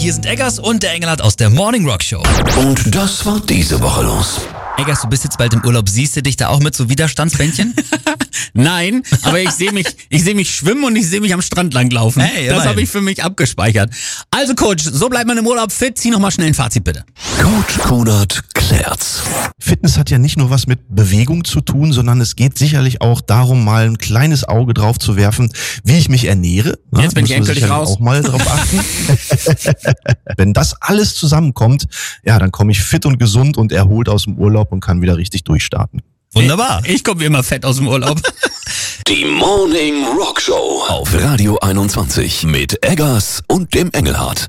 hier sind Eggers und der Engelhardt aus der Morning Rock Show. Und das war diese Woche los. Eggers, du bist jetzt bald im Urlaub. Siehst du dich da auch mit so Widerstandsbändchen? Nein, aber ich sehe mich schwimmen und ich sehe mich am Strand langlaufen. Hey, das habe ich für mich abgespeichert. Also Coach, so bleibt man im Urlaub fit. Zieh nochmal schnell ein Fazit bitte. Coach Konrad klärt's. Fitness hat ja nicht nur was mit Bewegung zu tun, sondern es geht sicherlich auch darum, mal ein kleines Auge drauf zu werfen, wie ich mich ernähre. Jetzt bin ich endgültig raus. Auch mal drauf achten. Wenn das alles zusammenkommt, ja, dann komme ich fit und gesund und erholt aus dem Urlaub und kann wieder richtig durchstarten. Wunderbar. Ich komme immer fett aus dem Urlaub. Die Morning Rock Show auf Radio 21 mit Eggers und dem Engelhardt.